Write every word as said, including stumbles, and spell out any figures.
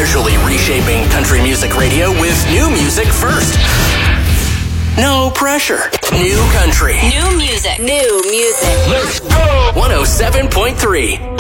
casually reshaping country music radio with new music first. No pressure. New country. New music. New music. Let's go! one oh seven point three